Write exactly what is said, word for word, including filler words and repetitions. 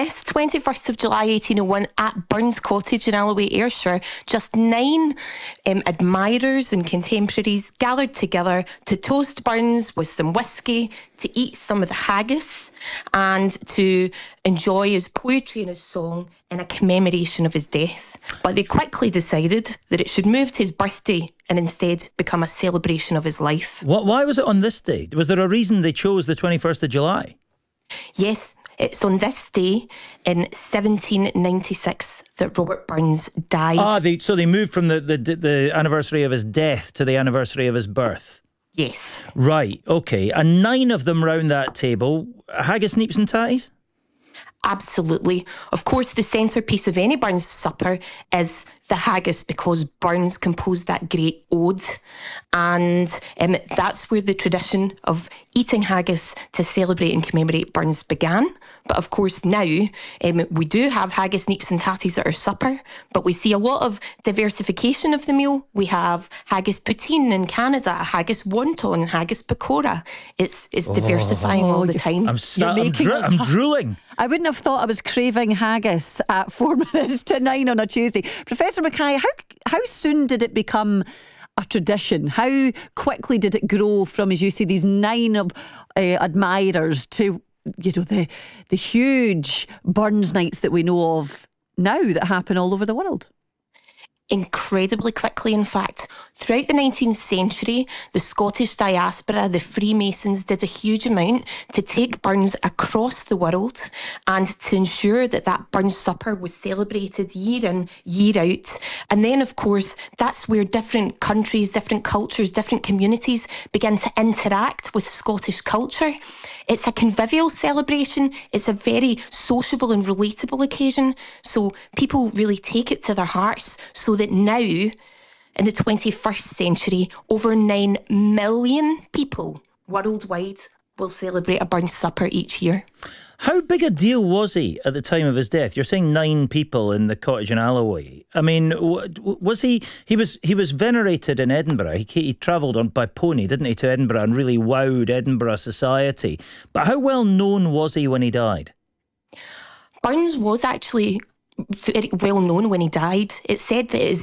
this twenty-first of July eighteen oh one at Burns Cottage in Alloway, Ayrshire, just nine um, admirers and contemporaries gathered together to toast Burns with some whiskey, to eat some of the haggis, and to enjoy his poetry and his song in a commemoration of his death. But they quickly decided that it should move to his birthday and instead become a celebration of his life. What, why was it on this day? Was there a reason they chose the twenty-first of July? Yes, it's on this day in seventeen ninety-six that Robert Burns died. Ah, they, so they moved from the, the, the anniversary of his death to the anniversary of his birth. Yes. Right, okay. And nine of them round that table. Haggis, neeps and tatties? Absolutely. Of course, the centrepiece of any Burns supper is the haggis, because Burns composed that great ode, and um, that's where the tradition of eating haggis to celebrate and commemorate Burns began. But of course now um, we do have haggis, neeps and tatties at our supper, but we see a lot of diversification of the meal. We have haggis poutine in Canada, haggis wonton, haggis pakora. It's it's diversifying Oh, all the you- time. I'm, sta- I'm, making dro- us I'm ha- drooling. I wouldn't have thought I was craving haggis at four minutes to nine on a Tuesday. Professor Mackay, how how soon did it become a tradition? How quickly did it grow from, as you say, these nine uh, admirers to, you know, the the huge Burns nights that we know of now that happen all over the world? Incredibly quickly, in fact. Throughout the nineteenth century, the Scottish diaspora, the Freemasons, did a huge amount to take Burns across the world and to ensure that that Burns supper was celebrated year in, year out. And then, of course, that's where different countries, different cultures, different communities begin to interact with Scottish culture. It's a convivial celebration. It's a very sociable and relatable occasion. So people really take it to their hearts, so that now, in the twenty-first century, over nine million people worldwide will celebrate a Burns supper each year. How big a deal was he at the time of his death? You're saying nine people in the cottage in Alloway. I mean, w- was he? He was. He was venerated in Edinburgh. He, he travelled on by pony, didn't he, to Edinburgh, and really wowed Edinburgh society. But how well known was he when he died? Burns was actually very well known when he died. It's said that his